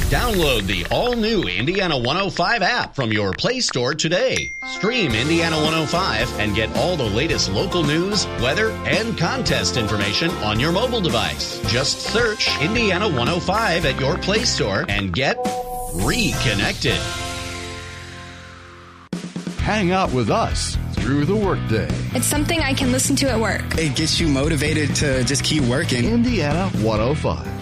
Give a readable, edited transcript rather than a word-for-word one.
Download the all-new Indiana 105 app from your Play Store today. Stream Indiana 105 and get all the latest local news, weather, and contest information on your mobile device. Just search Indiana 105 at your Play Store and get reconnected. Hang out with us through the workday. It's something I can listen to at work. It gets you motivated to just keep working. Indiana 105.